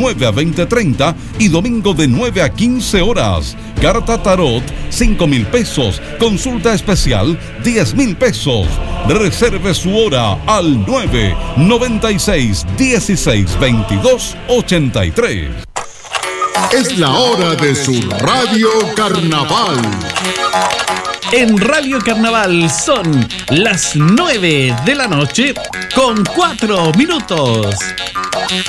9 a 20:30 y domingo de 9 a 15 horas. Carta Tarot, 5,000 pesos. Consulta especial, 10,000 pesos. Reserve su hora al 996-1622-83. Es la hora de su Radio Carnaval. En Radio Carnaval son las 9 de la noche con 4 minutos.